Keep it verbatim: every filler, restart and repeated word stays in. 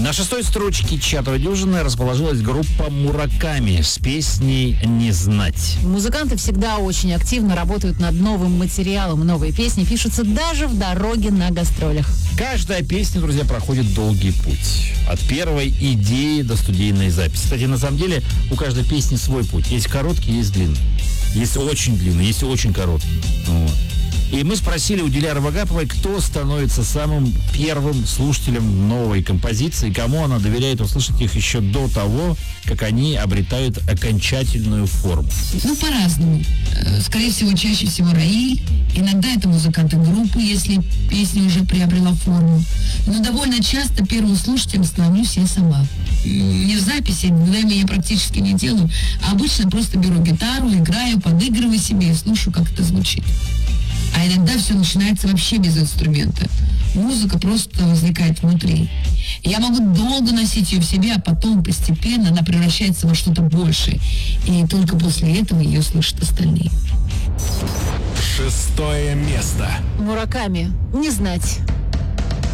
На шестой строчке чарта дюжины расположилась группа Мураками с песней «Не знать». Музыканты всегда очень активно работают над новым материалом. Новые песни пишутся даже в дороге на гастролях. Каждая песня, друзья, проходит долгий путь. От первой идеи до студийной записи. Кстати, на самом деле, у каждой песни свой путь. Есть короткий, есть длинный. Есть очень длинный, есть очень короткий. Вот. И мы спросили у Диляры Вагаповой, кто становится самым первым слушателем новой композиции, кому она доверяет услышать их еще до того, как они обретают окончательную форму. Ну, по-разному. Скорее всего, чаще всего Раиль. Иногда это музыканты группы, если песня уже приобрела форму. Но довольно часто первым слушателем становлюсь я сама. Не в записи, никогда я практически не делаю, а обычно просто беру гитару, играю, подыгрываю себе и слушаю, как это звучит. А иногда все начинается вообще без инструмента. Музыка просто возникает внутри. Я могу долго носить ее в себе, а потом постепенно она превращается во что-то большее. И только после этого ее слышат остальные. Шестое место. Мураками. Не знать.